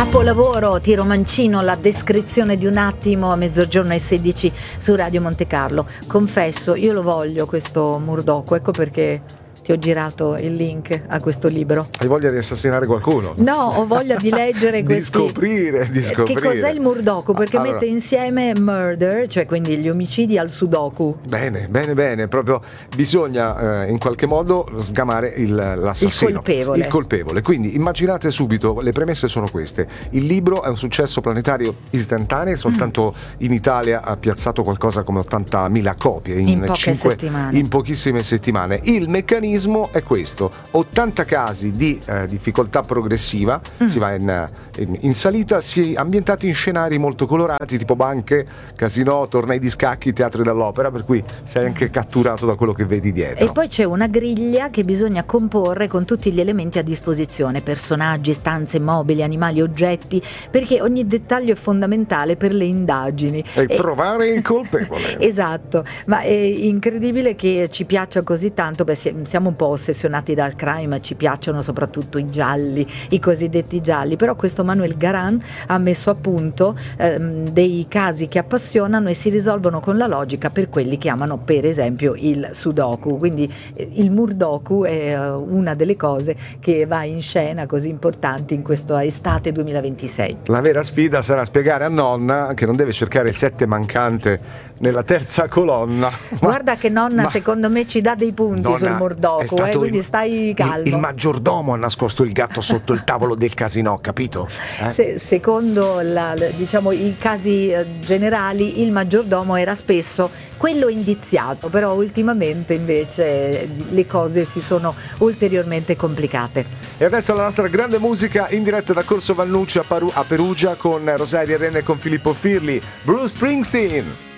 Capolavoro, Tiro Mancino, la descrizione di un attimo a 12:16 su Radio Monte Carlo. Confesso, io lo voglio questo Murdoku, ecco perché ti ho girato il link a questo libro. Hai voglia di assassinare qualcuno? No, ho voglia di leggere di scoprire. Che cos'è il Murdoku? Perché allora, mette insieme murder, cioè quindi gli omicidi, al sudoku. Bene, proprio bisogna in qualche modo sgamare l'assassino. Il colpevole. Quindi immaginate subito, le premesse sono queste. Il libro è un successo planetario istantaneo, soltanto in Italia ha piazzato qualcosa come 80.000 copie in pochissime settimane. Il meccanismo è questo: 80 casi di difficoltà progressiva, si va in salita, ambientati in scenari molto colorati, tipo banche, casinò, tornei di scacchi, teatri dell'opera, per cui sei anche catturato da quello che vedi dietro. E poi c'è una griglia che bisogna comporre con tutti gli elementi a disposizione: personaggi, stanze, mobili, animali, oggetti, perché ogni dettaglio è fondamentale per le indagini e trovare il colpevole. Esatto, ma è incredibile che ci piaccia così tanto. Siamo un po' ossessionati dal crime, ci piacciono soprattutto i gialli, i cosiddetti gialli, però questo Manuel Garan ha messo a punto dei casi che appassionano e si risolvono con la logica per quelli che amano per esempio il sudoku. Quindi il Murdoku è una delle cose che va in scena così importanti in questa estate 2026. La vera sfida sarà spiegare a nonna che non deve cercare il 7 mancante nella terza colonna. Guarda che nonna secondo me ci dà dei punti sul Murdoku, quindi stai calmo. Il maggiordomo ha nascosto il gatto sotto il tavolo del casinò, capito? Secondo diciamo i casi generali, il maggiordomo era spesso quello indiziato, però ultimamente invece le cose si sono ulteriormente complicate. E adesso la nostra grande musica in diretta da Corso Vannucci a Perugia con Rosaria Renna e con Filippo Firli, Bruce Springsteen.